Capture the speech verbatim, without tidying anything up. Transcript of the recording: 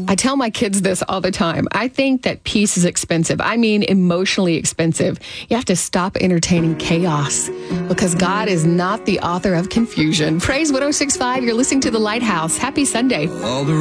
I tell my kids this all the time. I think that peace is expensive. I mean, emotionally expensive. You have to stop entertaining chaos because God is not the author of confusion. Praise one oh six point five. You're listening to The Lighthouse. Happy Sunday. All the